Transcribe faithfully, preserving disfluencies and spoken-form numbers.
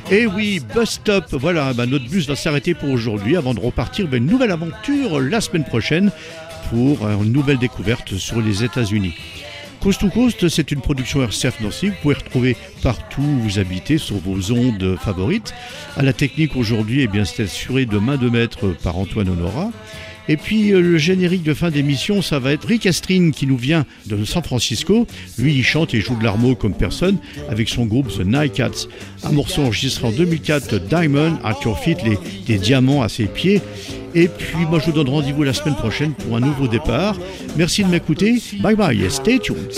Et oui, bus stop, voilà, bah, notre bus va s'arrêter pour aujourd'hui avant de repartir vers une nouvelle aventure la semaine prochaine pour une nouvelle découverte sur les États-Unis. Coast to Coast, c'est une production R C F Nancy, vous pouvez retrouver partout où vous habitez sur vos ondes favorites. À la technique aujourd'hui, eh bien, c'est assuré de main de maître par Antoine Honora. Et puis euh, le générique de fin d'émission, ça va être Rick Astrin qui nous vient de San Francisco. Lui, il chante et joue de l'harmonie comme personne avec son groupe The Nightcats. Un morceau enregistré en deux mille quatre, Diamond at Your Feet, les, les diamants à ses pieds. Et puis moi, je vous donne rendez-vous la semaine prochaine pour un nouveau départ. Merci de m'écouter. Bye bye et stay tuned.